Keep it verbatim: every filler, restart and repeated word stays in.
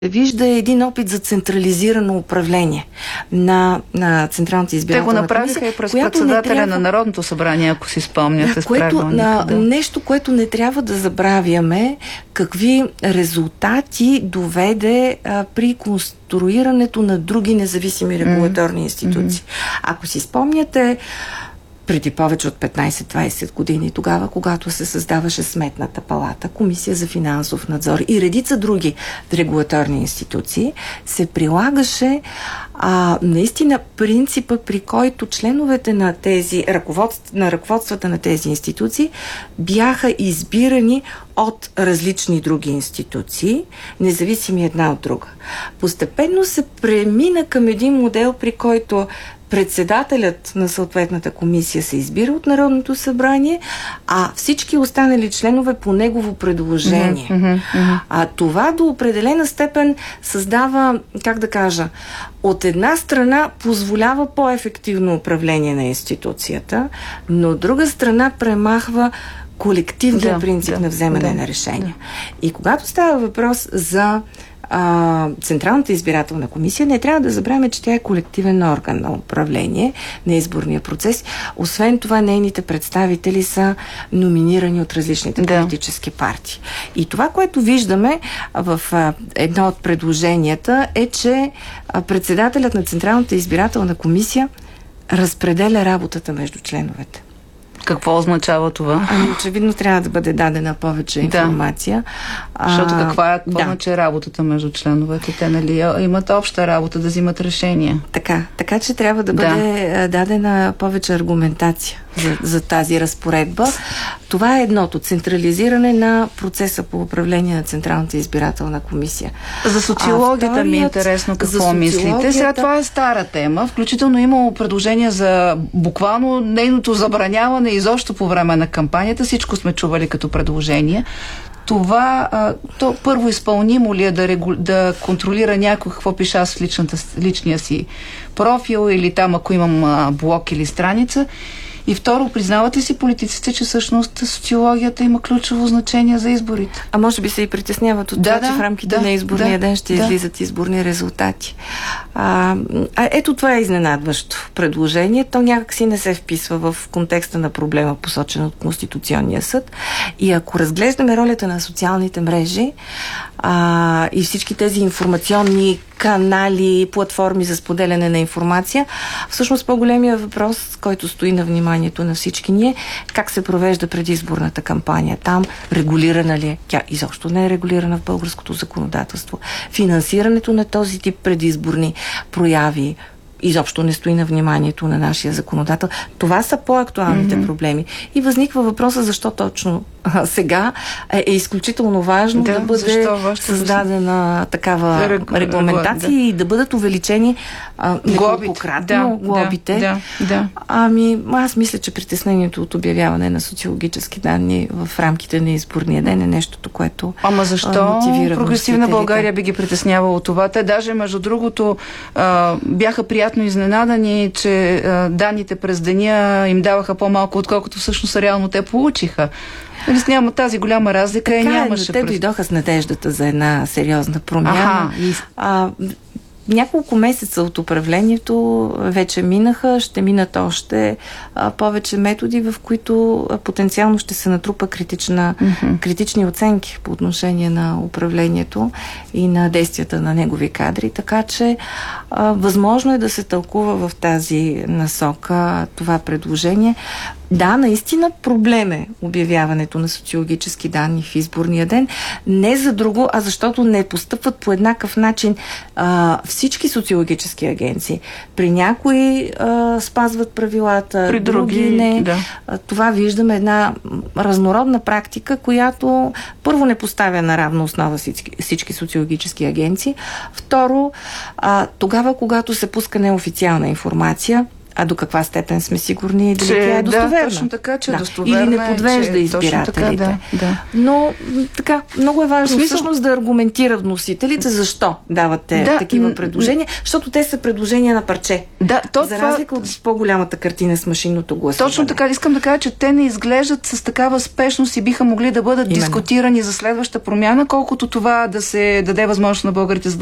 вижда един опит за централизирано управление на, на Централната избирателна комисия. Те го направиха и през председателя трябва... на Народното събрание, ако си спомняте. Да, което, на, да. Нещо, което не трябва да забравяме, какви резултати доведе а, при конструирането на други независими регулаторни институции. Mm-hmm. Ако си спомняте, преди повече от петнайсет-двайсет години, тогава, когато се създаваше Сметната палата, Комисия за финансов надзор и редица други регулаторни институции, се прилагаше а, наистина принципа, при който членовете на тези ръководств, на ръководствата на тези институции бяха избирани от различни други институции, независими една от друга. Постепенно се премина към един модел, при който председателят на съответната комисия се избира от Народното събрание, а всички останали членове по негово предложение. Mm-hmm, mm-hmm. А това до определена степен създава, как да кажа, от една страна позволява по-ефективно управление на институцията, но от друга страна премахва колективния да, принцип да, на вземане да, на решения. Да. И когато става въпрос за А, Централната избирателна комисия, не трябва да забравяме, че тя е колективен орган на управление на изборния процес. Освен това, нейните представители са номинирани от различните да. политически партии. И това, което виждаме в а, едно от предложенията е, че а, председателят на Централната избирателна комисия разпределя работата между членовете. Какво означава това? Ами, очевидно трябва да бъде дадена повече информация. Да. Защото каква е, какво да. значи работата между членовете? Те, нали, имат обща работа да взимат решения. Така, така че трябва да бъде да. дадена повече аргументация за, за тази разпоредба. Това е едното. Централизиране на процеса по управление на Централната избирателна комисия. За социологията вторият, ми е интересно какво мислите. Сега това е стара тема. Включително имало предложение за буквално нейното забраняване изобщо по време на кампанията. Всичко сме чували като предложение. Това, а, то първо изпълнимо ли е да, регу... да контролира някой какво пише аз в личната, личния си профил или там, ако имам а, блог или страница. И второ, признавате си политиците, че всъщност социологията има ключово значение за изборите? А може би се и притесняват от да, това, да, че в рамките да, на изборния да, ден ще да. излизат изборни резултати. А, а ето това е изненадващо предложение. То някак си не се вписва в контекста на проблема, посочен от Конституционния съд. И ако разглеждаме ролята на социалните мрежи а, и всички тези информационни канали, платформи за споделяне на информация, всъщност по-големия въпрос, който стои на вниманието на всички ние, как се провежда предизборната кампания. Там регулирана ли е? Тя изобщо не е регулирана в българското законодателство. Финансирането на този тип предизборни прояви изобщо не стои на вниманието на нашия законодател. Това са по-актуалните mm-hmm. проблеми. И възниква въпроса защо точно а, сега е, е изключително важно да, да бъде създадена такава Рег... регламентация да. и да бъдат увеличени а, неколкократно да, глобите. Да, да. Ами, аз мисля, че притеснението от обявяване на социологически данни в рамките на изборния ден е нещото, което Ама защо мотивира Прогресивна България би ги притеснявало това? Те даже, между другото, а, бяха приятно изненадани, че а, данните през деня им даваха по-малко, отколкото всъщност реално те получиха. Няма тази голяма разлика и нямаше. Те през... дойдоха с надеждата за една сериозна промяна. И... А, няколко месеца от управлението вече минаха, ще минат още а, повече методи, в които а, потенциално ще се натрупа критична, mm-hmm. критични оценки по отношение на управлението и на действията на негови кадри, така че а, възможно е да се тълкува в тази насока това предложение. Да, наистина проблем е обявяването на социологически данни в изборния ден. Не за друго, а защото не постъпват по еднакъв начин а, всички социологически агенции. При някои а, спазват правилата, при други, други не. Да. А, това виждаме една разнородна практика, която първо не поставя на равна основа всички, всички социологически агенции. Второ, а, тогава, когато се пуска неофициална информация, а до каква степен сме сигурни дали че, тя е достоверна. Да, точно така, че да. е достоверна. Или не подвежда че, избирателите. Така, да, да. Но така, много е важно смисъл... всъщност да аргументира вносителите защо давате да, такива предложения, защото те са предложения на парче. Да, то за това... разлика от по-голямата картина с машинното гласуване. Точно така, искам да кажа, че те не изглеждат с такава спешност и биха могли да бъдат Именно. дискутирани за следваща промяна, колкото това да се даде възможност на българите